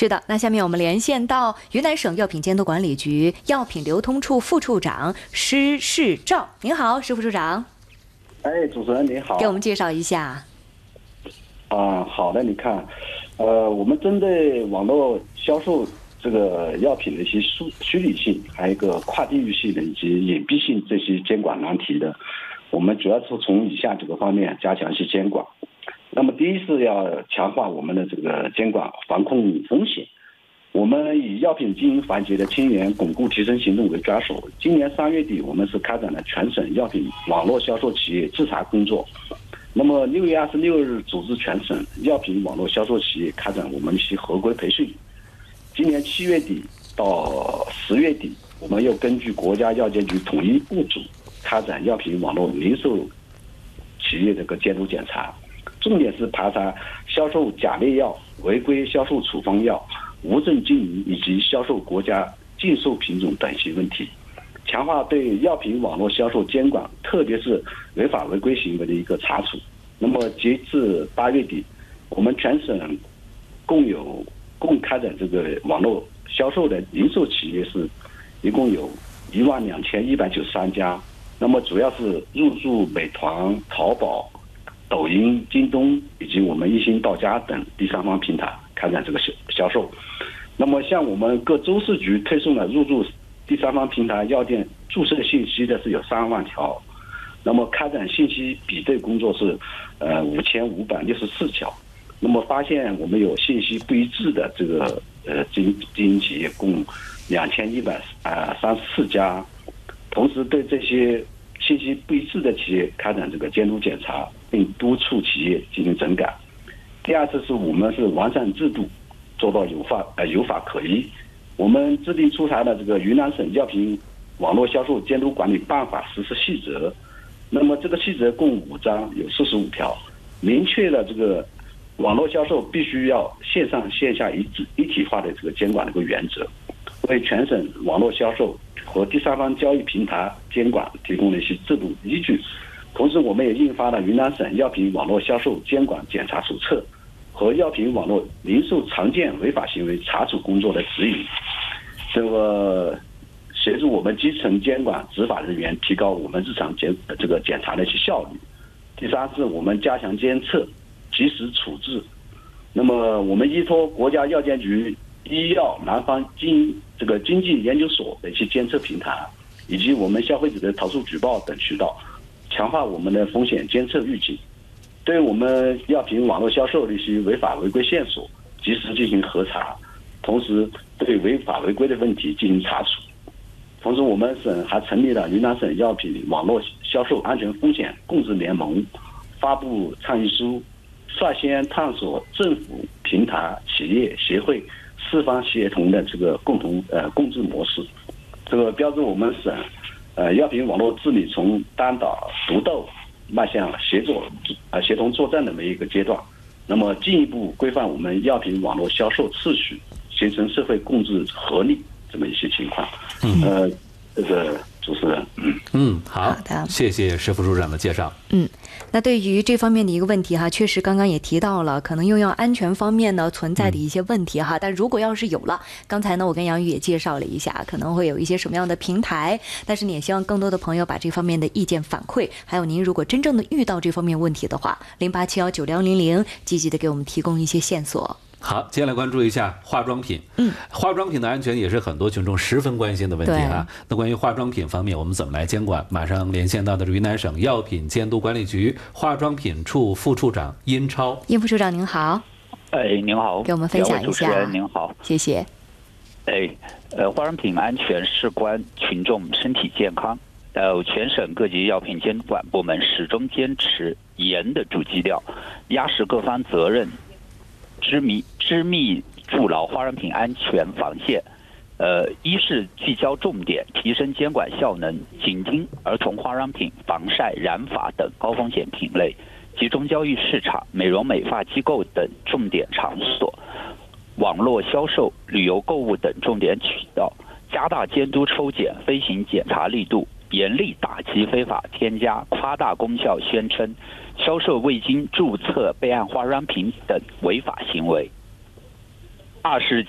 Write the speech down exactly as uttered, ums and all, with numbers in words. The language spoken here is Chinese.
是的，那下面我们连线到云南省药品监督管理局药品流通处副处长施世照。您好，施副处长。 哎，主持人您好。 给我们介绍一下。 啊，好的，你看，呃，我们针对网络销售这个药品的一些虚虚拟性，还有一个跨地域性的以及隐蔽性这些监管难题的，我们主要是从以下几个方面加强一些监管。那么第一是要强化我们的这个监管防控风险。我们以药品经营环节的清源巩固提升行动为抓手，今年三月底我们是开展了全省药品网络销售企业自查工作。那么六月二十六日组织全省药品网络销售企业开展我们一些合规培训。今年七月底到十月底，我们又根据国家药监局统一部署开展药品网络零售企业这个监督检查。重点是排查销售假劣药、违规销售处方药、无证经营以及销售国家禁售品种等一些问题，强化对药品网络销售监管，特别是违法违规行为的一个查处。那么截至八月底，我们全省共有共开展这个网络销售的零售企业是一共有一万两千一百九十三家，那么主要是入驻美团、淘宝、抖音、京东以及我们一心到家等第三方平台开展这个销销售。那么向我们各州市局推送了入驻第三方平台药店注册信息的是有三万条，那么开展信息比对工作是呃五千五百六十四条。那么发现我们有信息不一致的这个呃经经营企业共两千一百啊三十四家，同时对这些信息不一致的企业开展这个监督检查，并督促企业进行整改。第二次是我们是完善制度，做到有法呃有法可依。我们制定出台了这个云南省药品网络销售监督管理办法实施细则。那么这个细则共五章，有四十五条，明确了这个网络销售必须要线上线下一致一体化的这个监管的一个原则，为全省网络销售和第三方交易平台监管提供了一些制度依据。同时我们也印发了云南省药品网络销售监管检查手册和药品网络零售常见违法行为查处工作的指引，这个协助我们基层监管执法人员提高我们日常检这个检查的一些效率。第三是我们加强监测，及时处置。那么我们依托国家药监局医药南方经这个经济研究所的一些监测平台，以及我们消费者的投诉举报等渠道，强化我们的风险监测预警，对我们药品网络销售的一些违法违规线索及时进行核查，同时对违法违规的问题进行查处。同时我们省还成立了云南省药品网络销售安全风险共治联盟，发布倡议书，率先探索政府、平台、企业、协会四方协同的这个共同呃共治模式，这个标志我们省呃药品网络治理从单打独斗迈向协作呃协同作战的这么一个阶段。那么进一步规范我们药品网络销售秩序，形成社会共治合力这么一些情况。嗯，呃，这个主持人，嗯嗯，好， 好的， 谢谢施副处长的介绍。 嗯，那对于这方面的一个问题哈，确实刚刚也提到了，可能用药安全方面呢存在的一些问题哈。但如果要是有了，刚才呢我跟杨宇也介绍了一下，可能会有一些什么样的平台，但是呢也希望更多的朋友把这方面的意见反馈，还有您如果真正的遇到这方面问题的话，零八七幺九零零零积极的给我们提供一些线索。 好，接下来关注一下化妆品。嗯，化妆品的安全也是很多群众十分关心的问题啊。那关于化妆品方面，我们怎么来监管？马上连线到的是云南省药品监督管理局化妆品处副处长殷超。 殷副处长您好。 哎，您好， 给我们分享一下。 您好， 谢谢。 哎，呃，化妆品安全事关群众身体健康。呃，全省各级药品监管部门始终坚持严的主基调，压实各方责任，织密织密筑牢化妆品安全防线。呃，一是聚焦重点，提升监管效能，紧盯儿童化妆品、防晒、染发等高风险品类，集中交易市场、美容美发机构等重点场所、网络销售、旅游购物等重点渠道，加大监督抽检、飞行检查力度，严厉打击非法添加、夸大功效宣称、销售未经注册备案化妆品等违法行为。二是